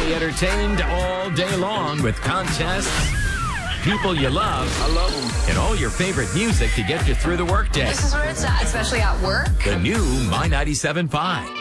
Stay entertained all day long with contests, people you love, I love them, and all your favorite music to get you through the workday. This is where it's at, especially at work. The new My 97.5.